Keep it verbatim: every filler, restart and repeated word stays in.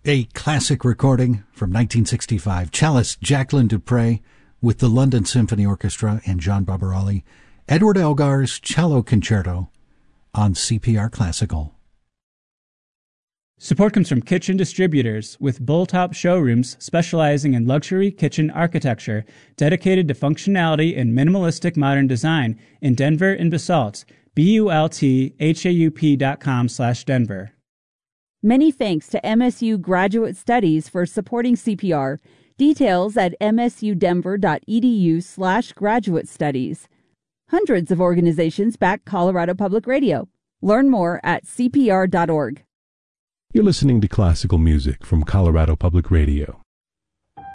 A classic recording from nineteen sixty-five. Cellist Jacqueline du Pré with the London Symphony Orchestra and John Barbarelli. Edward Elgar's Cello Concerto on C P R Classical. Support comes from Kitchen Distributors, with Bulltop showrooms specializing in luxury kitchen architecture, dedicated to functionality and minimalistic modern design in Denver and Basalt. B U L T H A U P dot com slash Denver. Many thanks to M S U Graduate Studies for supporting C P R. Details at msudenver.edu slash graduate studies. Hundreds of organizations back Colorado Public Radio. Learn more at c p r dot org. You're listening to classical music from Colorado Public Radio.